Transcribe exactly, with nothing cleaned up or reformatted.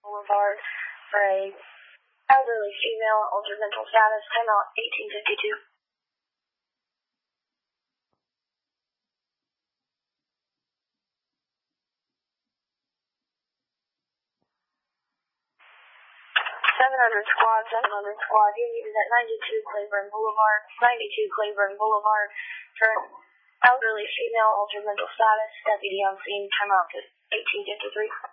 Boulevard for a elderly female, altered mental status, timeout eighteen fifty-two. seven hundred squad, seven hundred squad, you needed at ninety-two Claiborne Boulevard, ninety-two Claiborne Boulevard for an elderly female, altered mental status, deputy on scene, timeout eighteen fifty-three.